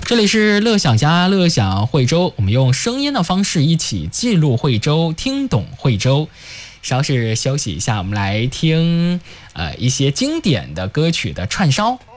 这里是乐享家乐享惠州，我们用声音的方式一起记录惠州，听懂惠州。稍事休息一下，我们来听一些经典的歌曲的串烧。